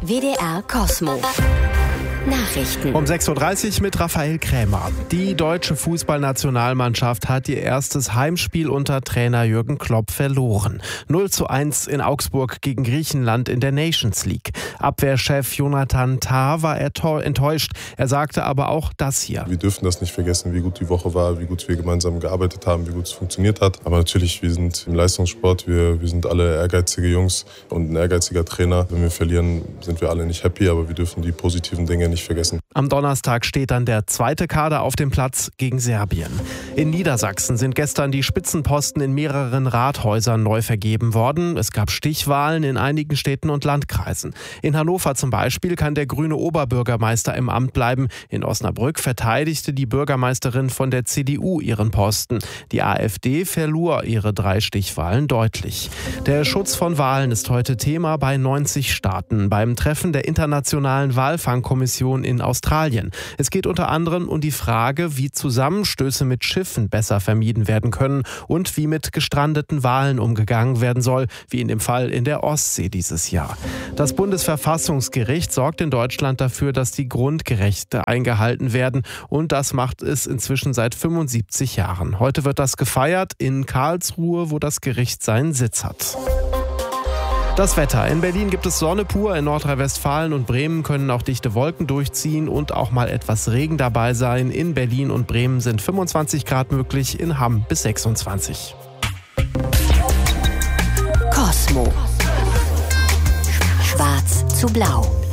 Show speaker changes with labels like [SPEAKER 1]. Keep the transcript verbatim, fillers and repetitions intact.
[SPEAKER 1] W D R Cosmo. Nachrichten.
[SPEAKER 2] Um sechs Uhr dreißig mit Raphael Krämer. Die deutsche Fußballnationalmannschaft hat ihr erstes Heimspiel unter Trainer Jürgen Klopp verloren. null zu eins in Augsburg gegen Griechenland in der Nations League. Abwehrchef Jonathan Tah war enttäuscht. Er sagte aber auch das hier.
[SPEAKER 3] Wir dürfen das nicht vergessen, wie gut die Woche war, wie gut wir gemeinsam gearbeitet haben, wie gut es funktioniert hat. Aber natürlich, wir sind im Leistungssport, wir, wir sind alle ehrgeizige Jungs und ein ehrgeiziger Trainer. Wenn wir verlieren, sind wir alle nicht happy, aber wir dürfen die positiven Dinge nicht vergessen.
[SPEAKER 2] Am Donnerstag steht dann der zweite Kader auf dem Platz gegen Serbien. In Niedersachsen sind gestern die Spitzenposten in mehreren Rathäusern neu vergeben worden. Es gab Stichwahlen in einigen Städten und Landkreisen. In Hannover zum Beispiel kann der grüne Oberbürgermeister im Amt bleiben. In Osnabrück verteidigte die Bürgermeisterin von der C D U ihren Posten. Die AfD verlor ihre drei Stichwahlen deutlich. Der Schutz von Walen ist heute Thema bei neunzig Staaten beim Treffen der Internationalen Walfangkommission in Australien. Es geht unter anderem um die Frage, wie Zusammenstöße mit Schiffen besser vermieden werden können und wie mit gestrandeten Walen umgegangen werden soll, wie in dem Fall in der Ostsee dieses Jahr. Das Bundesverfassungsgericht sorgt in Deutschland dafür, dass die Grundrechte eingehalten werden, und das macht es inzwischen seit fünfundsiebzig Jahren. Heute wird das gefeiert in Karlsruhe, wo das Gericht seinen Sitz hat. Das Wetter. In Berlin gibt es Sonne pur, in Nordrhein-Westfalen und Bremen können auch dichte Wolken durchziehen und auch mal etwas Regen dabei sein. In Berlin und Bremen sind fünfundzwanzig Grad möglich, in Hamm bis sechsundzwanzig.
[SPEAKER 1] Cosmo. Schwarz zu blau.